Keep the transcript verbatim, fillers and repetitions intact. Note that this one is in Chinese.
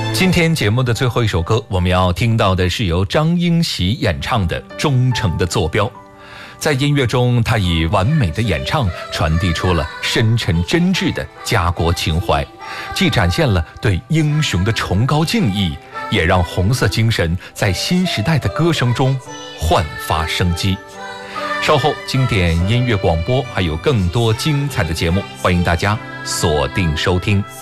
今天节目的最后一首歌，我们要听到的是由张英喜演唱的《忠诚的坐标》。在音乐中，他以完美的演唱传递出了深沉真挚的家国情怀，既展现了对英雄的崇高敬意，也让红色精神在新时代的歌声中焕发生机。稍后经典音乐广播还有更多精彩的节目，欢迎大家锁定收听。